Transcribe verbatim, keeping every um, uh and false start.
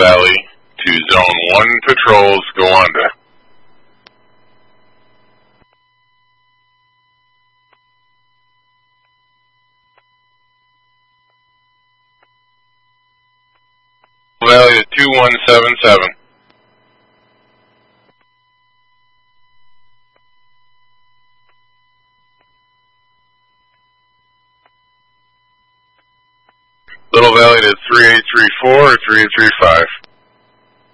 Valley to Zone one patrols, go on to. Valley to two one seven seven. Little Valley to three eight three four or three eight three five.